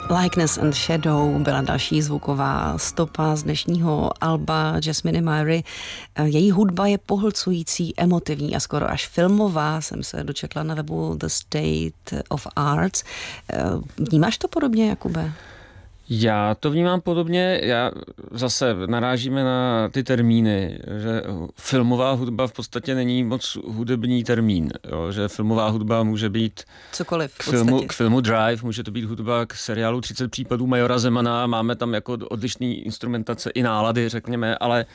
Likeness and Shadow byla další zvuková stopa z dnešního alba Jasminy Myry. Její hudba je pohlcující, emotivní a skoro až filmová. Jsem se dočetla na webu The State of Arts. Vnímáš to podobně, Jakube? Já to vnímám podobně, zase narážíme na ty termíny, že filmová hudba v podstatě není moc hudební termín, jo, že filmová hudba může být cokoliv k filmu Drive, může to být hudba k seriálu 30 případů Majora Zemana, máme tam jako odlišný instrumentace i nálady, řekněme, ale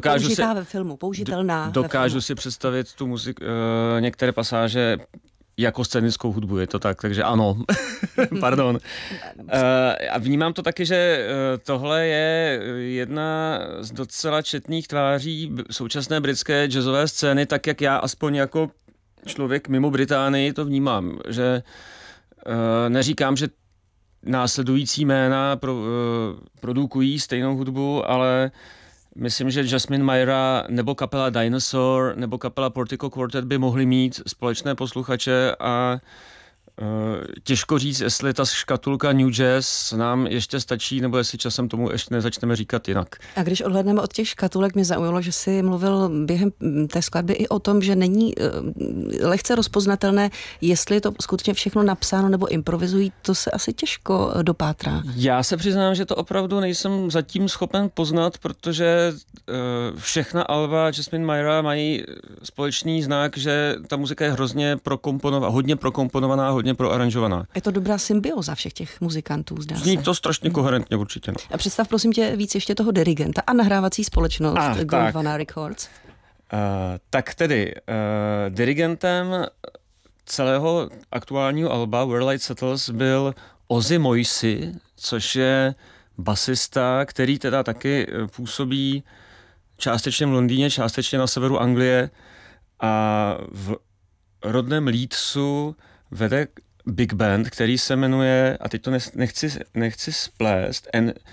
dokážu si představit tu muziku, některé pasáže jako scénickou hudbu, je to tak, takže ano. Pardon. A vnímám to taky, že tohle je jedna z docela četných tváří současné britské jazzové scény, tak jak já aspoň jako člověk mimo Británii to vnímám, že neříkám, že následující jména produkují stejnou hudbu, ale myslím, že Jasmine Myra nebo kapela Dinosaur nebo kapela Portico Quartet by mohly mít společné posluchače a těžko říct, jestli ta škatulka New Jazz nám ještě stačí, nebo jestli časem tomu ještě nezačneme říkat jinak. A když odhlédneme od těch škatulek, mě zaujalo, že jsi mluvil během té skladby i o tom, že není lehce rozpoznatelné, jestli je to skutečně všechno napsáno nebo improvizují, to se asi těžko dopátrá. Já se přiznám, že to opravdu nejsem zatím schopen poznat, protože všechna alba Jasmine Myra mají společný znak, že ta muzika je hodně prokomponovaná, hodně proaranžovaná. Je to dobrá symbioza všech těch muzikantů, zdá se. Zní to strašně koherentně určitě. No. A představ prosím tě víc ještě toho dirigenta a nahrávací společnost Gondwana Records. Tak tedy dirigentem celého aktuálního alba Where Light Settles byl Ozzy Moisey, což je basista, který teda taky působí částečně v Londýně, částečně na severu Anglie a v rodném Leedsu vede big band, který se jmenuje, a teď to nechci splést,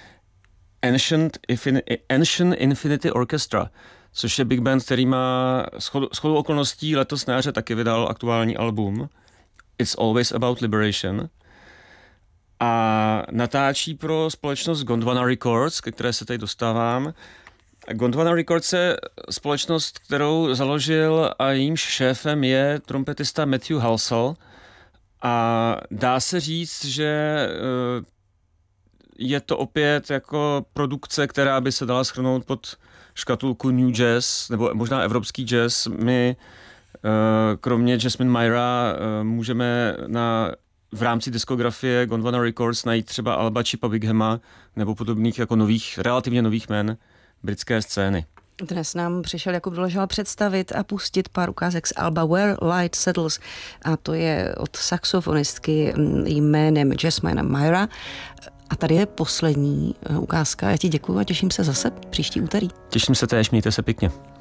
Ancient Infinity Orchestra, což je big band, který má shodou okolností letos na jaře taky vydal aktuální album It's Always About Liberation a natáčí pro společnost Gondwana Records, ke které se tady dostávám. Gondwana Records je společnost, kterou založil a jejímž šéfem je trumpetista Matthew Halsall. A dá se říct, že je to opět jako produkce, která by se dala shrnout pod škatulku New Jazz, nebo možná evropský jazz. My kromě Jasmine Myra můžeme v rámci diskografie Gondwana Records najít třeba alba Chipa Wighama nebo podobných jako relativně nových jmen britské scény. Dnes nám přišel Jakub Doležal představit a pustit pár ukázek z alba Where Light Settles a to je od saxofonistky jménem Jasmine Myra. A tady je poslední ukázka. Já ti děkuju a těším se zase příští úterý. Těším se též, mějte se pěkně.